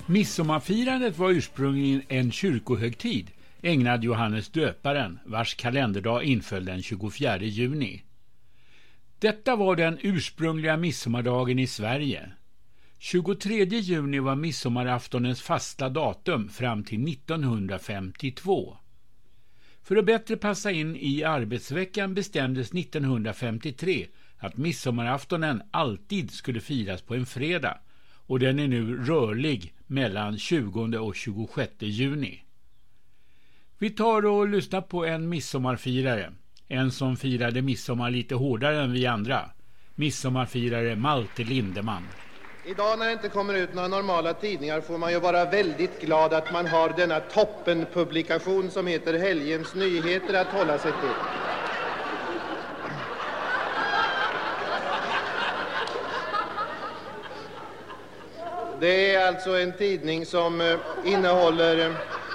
Midsommarfirandet var ursprungligen en kyrkohögtid ägnad Johannes döparen, vars kalenderdag inföll den 24 juni. Detta var den ursprungliga midsommardagen i Sverige. 23 juni var midsommaraftonens fasta datum fram till 1952. För att bättre passa in i arbetsveckan bestämdes 1953 att midsommaraftonen alltid skulle firas på en fredag, och den är nu rörlig mellan 20 och 26 juni. Vi tar och lyssnar på en midsommarfirare, en som firade midsommar lite hårdare än vi andra, midsommarfirare Malte Lindeman. Idag när det inte kommer ut några normala tidningar får man ju vara väldigt glad att man har denna toppenpublikation som heter Helgens Nyheter att hålla sig till. Det är alltså en tidning som innehåller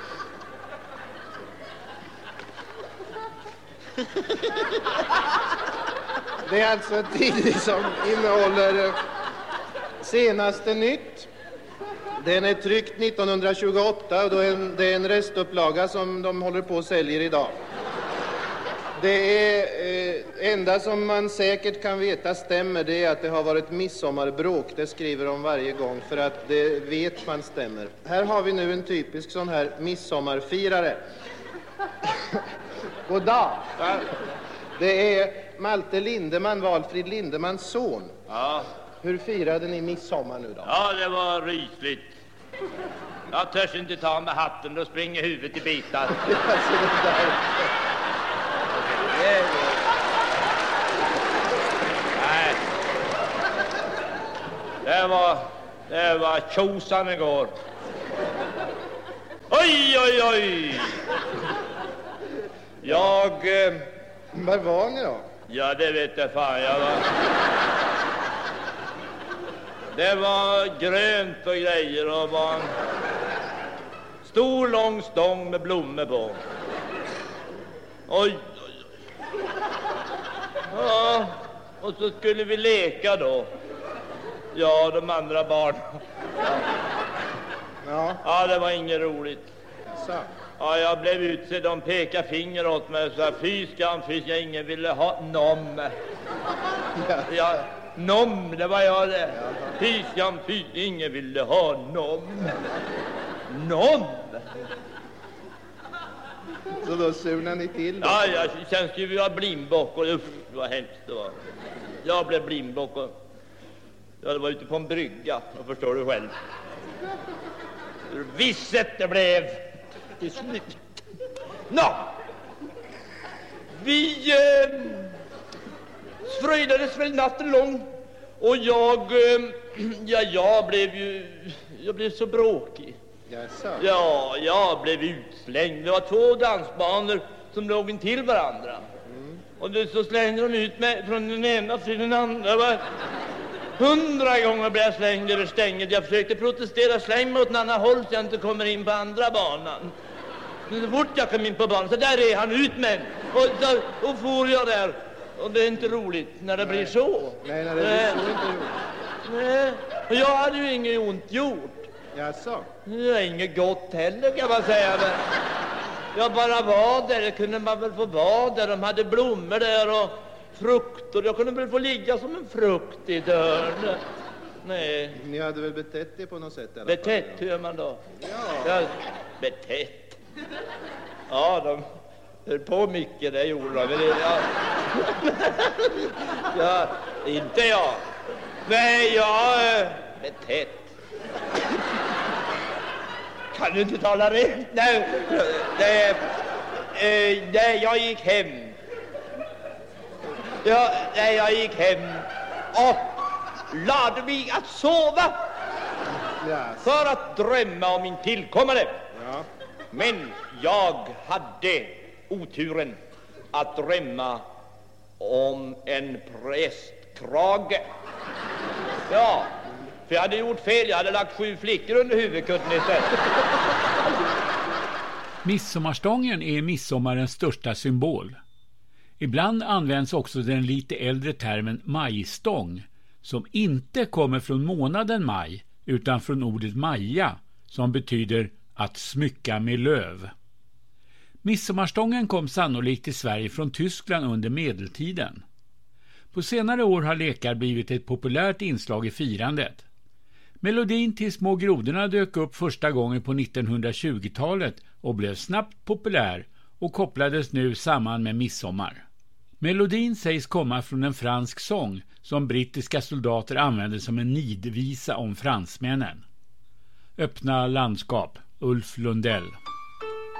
det är alltså en tidning som innehåller senaste nytt. Den är tryckt 1928 och det är en restupplaga som de håller på och säljer idag. Det är enda som man säkert kan veta stämmer, det är att det har varit midsommarbråk. Det skriver de varje gång för att det vet man stämmer. Här har vi nu en typisk sån här midsommarfirare. God dag. Det är Malte Lindeman, Valfrid Lindemans son. Ja. Hur firade ni midsommar nu då? Ja, det var rysligt. Jag törs inte ta med hatten, då springer huvudet i bitar. Nej. Det var tjosan igår. Oj, oj, oj. Var var ni då? Ja, det vet jag fan. Det var grönt och grejer och var en stor lång stång med blommor på. Oj, oj, oj. Ja, och så skulle vi leka då. Ja, de andra barnen. Ja, det var inget roligt. Så. Ja, jag blev utsedd, de pekade finger åt mig och sa, fy skam, ingen ville ha nom. Ja, nom, det var jag det. Fy skam, ingen ville ha nom. Nom? Så då surnade ni till då? Ja, jag känns ju vi var blindbock och uff, det var hemskt det var. Jag blev blindbock och jag var ute på en brygga, och förstår du själv. Hur visset det blev till slut. Vi fröjdades väl natten lång och jag blev så bråkig. Jaså? Ja, jag blev utslängd. Det var 2 dansbanor som låg intill varandra. Och så slängde de ut mig från den ena till den andra. 100 gånger blev jag slängd över stänget. Jag försökte protestera, släng mig åt en annan håll så jag inte kommer in på andra banan. Men så fort jag kom in på banan så där är han ut med. Och for jag där. Och det är inte roligt när det blir så. Nej, när det blir så inte roligt. Nej, och jag hade ju inget ont gjort. Jaså? Det är inget gott heller kan man säga. Men jag bara var där, det kunde man väl få vara där. De hade blommor där och frukter. Jag kunde väl få ligga som en frukt i dörren. Nej. Ni hade väl betett det på något sätt? Betett, hur gör man då? Ja, betett. Ja, de höll på mycket, det gjorde de. Ja, inte jag. Nej, jag betett. Kan du inte tala rätt? Nej, jag gick hem. Jag gick hem och lade mig att sova för att drömma om min tillkommande. Ja. Men jag hade oturen att drömma om en prästkrage. Ja, för jag hade gjort fel. Jag hade lagt 7 flickor under huvudkutten istället. Midsommarstången är midsommarens största symbol. Ibland används också den lite äldre termen majstång, som inte kommer från månaden maj utan från ordet maja, som betyder att smycka med löv. Midsommarstången kom sannolikt till Sverige från Tyskland under medeltiden. På senare år har lekar blivit ett populärt inslag i firandet. Melodin till Små grodorna dök upp första gången på 1920-talet och blev snabbt populär och kopplades nu samman med midsommar. Melodin sägs komma från en fransk sång som brittiska soldater använde som en nidvisa om fransmännen. Öppna landskap, Ulf Lundell.